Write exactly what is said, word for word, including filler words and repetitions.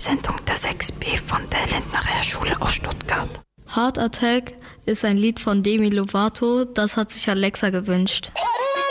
Radiosendung der sechs B von der Lindner Realschule aus Stuttgart. Heart Attack ist ein Lied von Demi Lovato, das hat sich Alexa gewünscht.